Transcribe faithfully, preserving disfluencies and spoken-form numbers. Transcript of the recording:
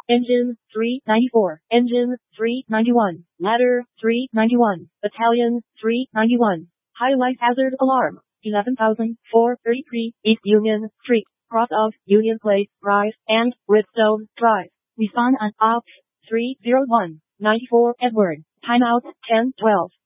Engine three ninety-four. Engine three ninety-one. Ladder three ninety-one. Battalion three ninety-one. Highlight hazard alarm. eleven thousand four hundred thirty-three East Union Street, cross of Union Place Drive and Redstone Drive. Respond on ops three zero one nine four Edward. Timeout ten twelve.